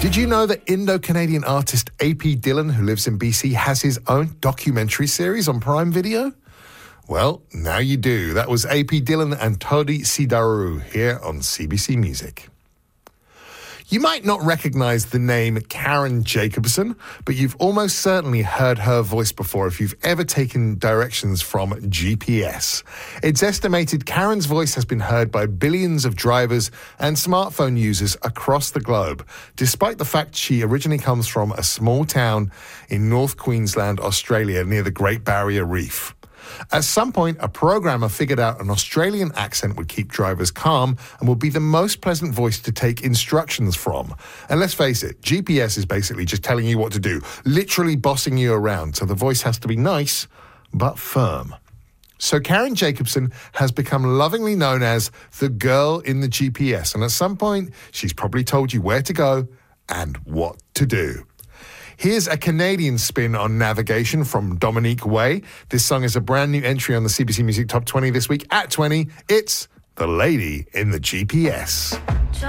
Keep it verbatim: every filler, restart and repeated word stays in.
Did you know that Indo-Canadian artist A P Dillon, who lives in B C, has his own documentary series on Prime Video? Well, now you do. That was A P Dillon and Todi Sidaru here on C B C Music. You might not recognize the name Karen Jacobson, but you've almost certainly heard her voice before if you've ever taken directions from G P S. It's estimated Karen's voice has been heard by billions of drivers and smartphone users across the globe, despite the fact she originally comes from a small town in North Queensland, Australia, near the Great Barrier Reef. At some point, a programmer figured out an Australian accent would keep drivers calm and would be the most pleasant voice to take instructions from. And let's face it, G P S is basically just telling you what to do, literally bossing you around, so the voice has to be nice, but firm. So Karen Jacobson has become lovingly known as the girl in the G P S, and at some point, she's probably told you where to go and what to do. Here's a Canadian spin on navigation from Dominique Way. This song is a brand new entry on the C B C Music Top twenty this week at twenty. It's The Lady in the G P S.